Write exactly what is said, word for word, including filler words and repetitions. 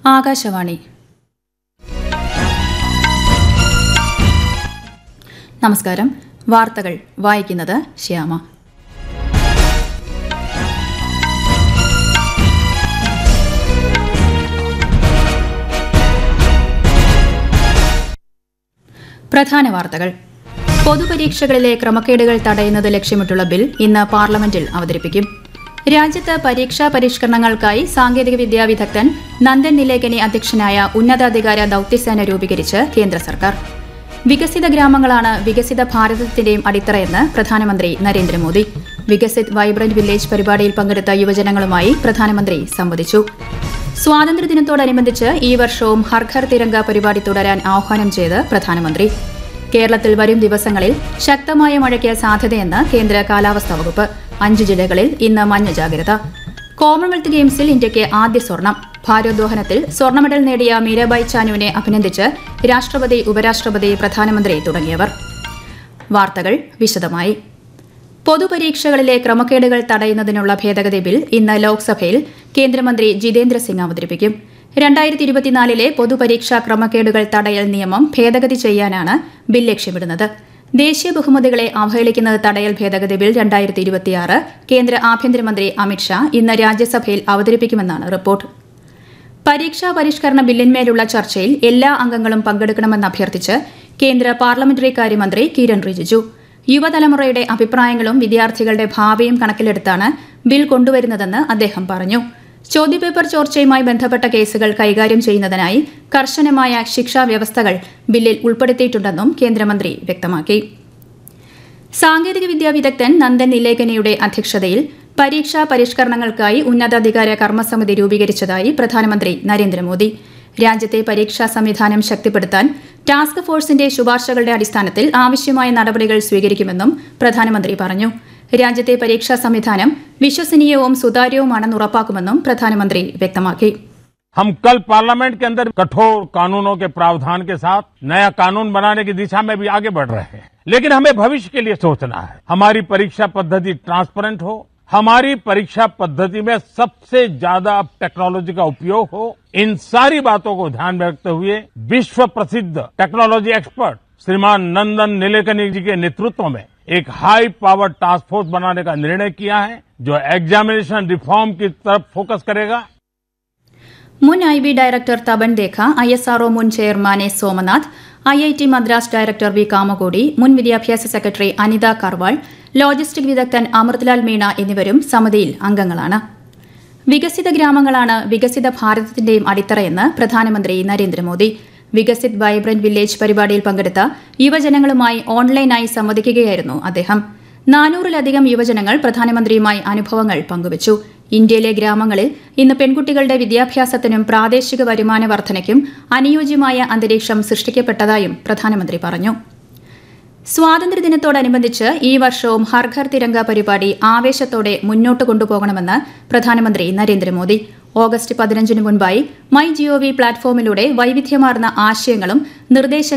ആകാശവാണി. നമസ്കാരം. വാർത്തകൾ വായിക്കുന്നത് ശ്യാമ. പ്രധാന വാർത്തകൾ. പൊതുപരീക്ഷകളിലെ ക്രമക്കേടുകൾ തടയുന്നത് ലക്ഷ്യമിട്ടുള്ള ബിൽ ഇന്ന് പാർലമെന്റിൽ അവതരിപ്പിക്കും. രാജ്യത്ത് പരീക്ഷാ പരിഷ്കരണങ്ങൾക്കായി സാങ്കേതികവിദ്യാ വിദഗ്ധൻ നന്ദൻ നിലേകനി അധ്യക്ഷനായ ഉന്നതാധികാര ദൌത്യസേന രൂപീകരിച്ച് കേന്ദ്ര സർക്കാർ. വികസിത ഗ്രാമങ്ങളാണ് വികസിത ഭാരതത്തിന്റെയും അടിത്തറയെന്ന് പ്രധാനമന്ത്രി നരേന്ദ്രമോദി. വികസിത് വൈബ്രന്റ് വില്ലേജ് പരിപാടിയിൽ പങ്കെടുത്ത യുവജനങ്ങളുമായി പ്രധാനമന്ത്രി സംവദിച്ചു. സ്വാതന്ത്ര്യദിനത്തോടനുബന്ധിച്ച് ഈ വർഷവും ഹർ ഘർ തിരംഗ പരിപാടി തുടരാൻ ആഹ്വാനം ചെയ്ത് പ്രധാനമന്ത്രി. കേരളത്തിൽ വരും ദിവസങ്ങളിൽ ശക്തമായ മഴയ്ക്ക് സാധ്യതയെന്ന് കേന്ദ്ര കാലാവസ്ഥാ വകുപ്പ്. അഞ്ച് ജില്ലകളിൽ ഇന്ന് മഞ്ഞ ജാഗ്രത. കോമൺവെൽത്ത് ഗെയിംസിൽ ഇന്ത്യയ്ക്ക് ആദ്യ സ്വർണം. ഭാരോദ്വഹനത്തിൽ സ്വർണ്ണ മെഡൽ നേടിയ മീരാബായ് ചാനുവിനെ അഭിനന്ദിച്ച് രാഷ്ട്രപതി, ഉപരാഷ്ട്രപതി, പ്രധാനമന്ത്രി തുടങ്ങിയവർ. വാർത്തകൾ വിശദമായി. പൊതുപരീക്ഷകളിലെ ക്രമക്കേടുകൾ തടയുന്നതിനുള്ള ഭേദഗതി ബിൽ ഇന്ന് ലോക്സഭയിൽ കേന്ദ്രമന്ത്രി ജിതേന്ദ്ര സിംഗ് അവതരിപ്പിക്കും. രണ്ടായിരത്തി ഇരുപത്തിനാലിലെ പൊതുപരീക്ഷാ ക്രമക്കേടുകൾ തടയൽ നിയമം ഭേദഗതി ചെയ്യാനാണ് ബിൽ ലക്ഷ്യമിടുന്നത്. ദേശീയ ബഹുമതികളെ അവഹേളിക്കുന്നത് തടയൽ ഭേദഗതി ബിൽ രണ്ടായിരത്തി ഇരുപത്തിയാറ് കേന്ദ്ര ആഭ്യന്തരമന്ത്രി അമിത്ഷാ ഇന്ന് രാജ്യസഭയിൽ അവതരിപ്പിക്കുമെന്നാണ് റിപ്പോർട്ട്. പരീക്ഷാ പരിഷ്കരണ ബില്ലിന്മേലുള്ള ചർച്ചയിൽ എല്ലാ അംഗങ്ങളും പങ്കെടുക്കണമെന്ന് അഭ്യർത്ഥിച്ച് കേന്ദ്ര പാർലമെന്ററി കാര്യമന്ത്രി കിരൺ റിജിജു. യുവതലമുറയുടെ അഭിപ്രായങ്ങളും വിദ്യാർത്ഥികളുടെ ഭാവിയും കണക്കിലെടുത്താണ് ബിൽ കൊണ്ടുവരുന്നതെന്ന് അദ്ദേഹം പറഞ്ഞു. ചോദ്യപേപ്പർ ചോർച്ചയുമായി ബന്ധപ്പെട്ട കേസുകൾ കൈകാര്യം ചെയ്യുന്നതിനായി കർശനമായ ശിക്ഷാ വ്യവസ്ഥകൾ ബില്ലിൽ ഉൾപ്പെടുത്തിയിട്ടുണ്ടെന്നും കേന്ദ്രമന്ത്രി വ്യക്തമാക്കി. സാങ്കേതികവിദ്യാ വിദഗ്ധൻ നന്ദൻ നിലേകനിയുടെ അധ്യക്ഷതയിൽ പരീക്ഷാ പരിഷ്കരണങ്ങൾക്കായി ഉന്നതാധികാര കർമ്മസമിതി രൂപീകരിച്ചതായി പ്രധാനമന്ത്രി നരേന്ദ്രമോദി. രാജ്യത്തെ പരീക്ഷാ സംവിധാനം ശക്തിപ്പെടുത്താൻ ടാസ്ക് ഫോഴ്സിന്റെ ശുപാർശകളുടെ അടിസ്ഥാനത്തിൽ ആവശ്യമായ നടപടികൾ സ്വീകരിക്കുമെന്നും പ്രധാനമന്ത്രി പറഞ്ഞു. രാജ്യത്തെ പരീക്ഷാ സംവിധാനം വിശ്വസനീയവും സുതാര്യവുമാണെന്ന് ഉറപ്പാക്കുമെന്നും പ്രധാനമന്ത്രി വ്യക്തമാക്കി. हम कल पार्लियामेंट के अंदर कठोर कानूनों के प्रावधान के साथ नया कानून बनाने की दिशा में भी आगे बढ़ रहे हैं, लेकिन हमें भविष्य के लिए सोचना है. हमारी परीक्षा पद्धति ट्रांसपेरेंट हो, हमारी परीक्षा पद्धति में सबसे ज्यादा टेक्नोलॉजी का उपयोग हो. इन सारी बातों को ध्यान में रखते हुए विश्व प्रसिद्ध टेक्नोलॉजी एक्सपर्ट श्रीमान नंदन निलेकनी जी के नेतृत्व में एक हाई पावर टास्क फोर्स बनाने का निर्णय किया है, जो एग्जामिनेशन रिफॉर्म की तरफ फोकस करेगा. മുൻ I B director Tapan ദേഖ, I S R O മുൻ chairman S Somnath, I I T Madras director V Kamakoti, മുൻ വിദ്യാഭ്യാസ സെക്രട്ടറി അനിത കർവാൾ, ലോജിസ്റ്റിക് വിദഗ്ധൻ അമൃത്ലാൽ മീണ എന്നിവരും സമിതിയിൽ അംഗങ്ങളാണ്. വികസിത ഗ്രാമങ്ങളാണ് വികസിത ഭാരതത്തിന്റെയും അടിത്തറയെന്ന് പ്രധാനമന്ത്രി നരേന്ദ്രമോദി. വികസിത് വൈബ്രന്റ് വില്ലേജ് പരിപാടിയിൽ പങ്കെടുത്ത യുവജനങ്ങളുമായി ഓൺലൈനായി സംവദിക്കുകയായിരുന്നു അദ്ദേഹം. നാനൂറിലധികം യുവജനങ്ങൾ പ്രധാനമന്ത്രിയുമായി അനുഭവങ്ങൾ പങ്കുവച്ചു. ഇന്ത്യയിലെ ഗ്രാമങ്ങളിൽ ഇന്ന് പെൺകുട്ടികളുടെ വിദ്യാഭ്യാസത്തിനും പ്രാദേശിക വരുമാന വർധനയ്ക്കും അനുയോജ്യമായ അന്തരീക്ഷം സൃഷ്ടിക്കപ്പെട്ടതായും പ്രധാനമന്ത്രി പറഞ്ഞു. സ്വാതന്ത്ര്യദിനത്തോടനുബന്ധിച്ച് ഈ വർഷവും ഹർ ഘർ തിരംഗ പരിപാടി ആവേശത്തോടെ മുന്നോട്ട് കൊണ്ടുപോകണമെന്ന് പ്രധാനമന്ത്രി നരേന്ദ്രമോദി. ഓഗസ്റ്റ് പതിനഞ്ചിന് മുൻപായി മൈ ജിഒവി പ്ലാറ്റ്ഫോമിലൂടെ വൈവിധ്യമാർന്ന ആശയങ്ങളും നിർദ്ദേശങ്ങളും